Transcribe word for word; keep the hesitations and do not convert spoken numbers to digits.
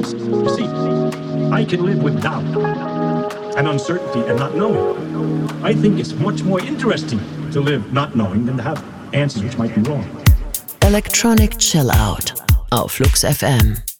answers. You see, I can live with doubt and uncertainty and not knowing. I think it's much more interesting to live not knowing than to have answers which might be wrong. Electronic Chill Out auf Flux F M.